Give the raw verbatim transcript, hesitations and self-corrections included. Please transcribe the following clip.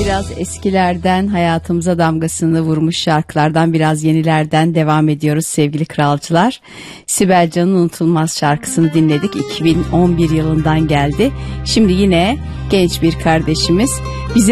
Biraz eskilerden, hayatımıza damgasını vurmuş şarkılardan, biraz yenilerden devam ediyoruz sevgili kralcılar. Sibel Can'ın unutulmaz şarkısını dinledik. iki bin on bir yılından geldi. Şimdi yine genç bir kardeşimiz